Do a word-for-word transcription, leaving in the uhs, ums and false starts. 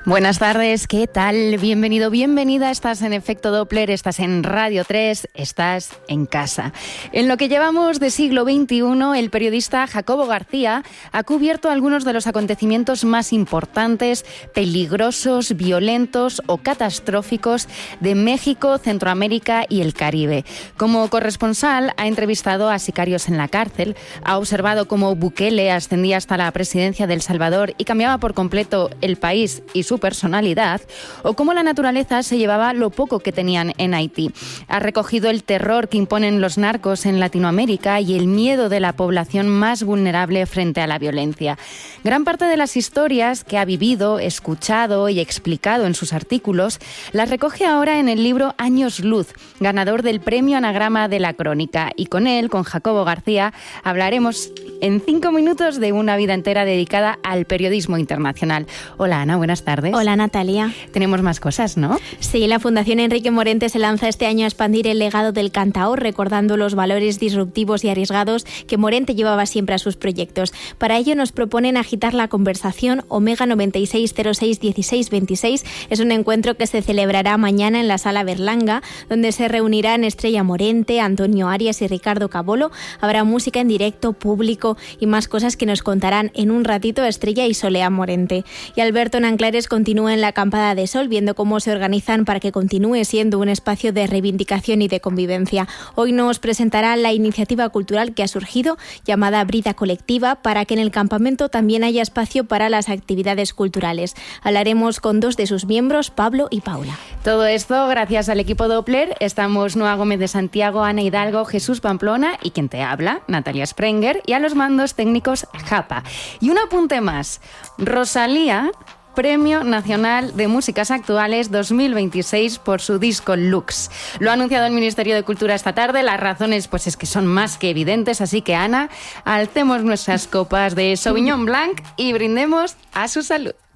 Buenas tardes, ¿qué tal? Bienvenido, bienvenida. Estás en Efecto Doppler, estás en Radio tres, estás en casa. En lo que llevamos de siglo veintiuno, el periodista Jacobo García ha cubierto algunos de los acontecimientos más importantes, peligrosos, violentos o catastróficos de México, Centroamérica y el Caribe. Como corresponsal, ha entrevistado a sicarios en la cárcel, ha observado cómo Bukele ascendía hasta la presidencia de El Salvador y cambiaba por completo el país y su personalidad, o cómo la naturaleza se llevaba lo poco que tenían en Haití. Ha recogido el terror que imponen los narcos en Latinoamérica y el miedo de la población más vulnerable frente a la violencia. Gran parte de las historias que ha vivido, escuchado y explicado en sus artículos las recoge ahora en el libro Años Luz, ganador del Premio Anagrama de la Crónica. Y con él, con Jacobo García, hablaremos en cinco minutos de una vida entera dedicada al periodismo internacional. Hola Ana, buenas tardes. Hola Natalia. Tenemos más cosas, ¿no? Sí, la Fundación Enrique Morente se lanza este año a expandir el legado del cantaor, recordando los valores disruptivos y arriesgados que Morente llevaba siempre a sus proyectos. Para ello nos proponen agitar la conversación. Omega noventa y seis cero seis dieciséis veintiséis es un encuentro que se celebrará mañana en la Sala Berlanga, donde se reunirán Estrella Morente, Antonio Arias y Ricardo Cabolo. Habrá música en directo, público y más cosas que nos contarán en un ratito Estrella y Solea Morente. Y Alberto Nanclares continúa en la Acampada de Sol, viendo cómo se organizan para que continúe siendo un espacio de reivindicación y de convivencia. Hoy nos presentará la iniciativa cultural que ha surgido, llamada Brida Colectiva, para que en el campamento también haya espacio para las actividades culturales. Hablaremos con dos de sus miembros, Pablo y Paula. Todo esto gracias al equipo Doppler. Estamos Noa Gómez de Santiago, Ana Hidalgo, Jesús Pamplona y quien te habla, Natalia Sprenger, y a los mandos técnicos Japa. Y un apunte más, Rosalía, Premio Nacional de Músicas Actuales dos mil veintiséis por su disco Lux. Lo ha anunciado el Ministerio de Cultura esta tarde. Las razones pues es que son más que evidentes, así que Ana, alcemos nuestras copas de Sauvignon Blanc y brindemos a su salud.